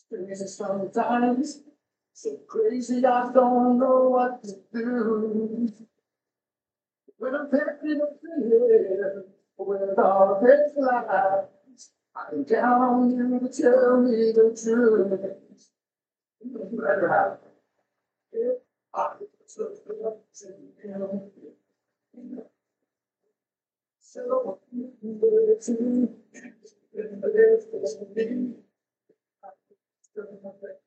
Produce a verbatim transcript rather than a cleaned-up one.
Crazy sometimes, so crazy I don't know what to do. When I'm picking up the air, with all this lies, I'm down you to tell me the truth. No matter how it I so so to